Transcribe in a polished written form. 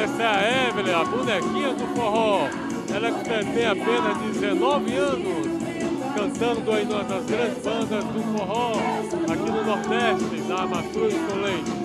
Essa é a Evelyn, a bonequinha do forró. Ela que tem apenas 19 anos, cantando aí numa das grandes bandas do forró aqui no Nordeste, da Mastruz com Leite.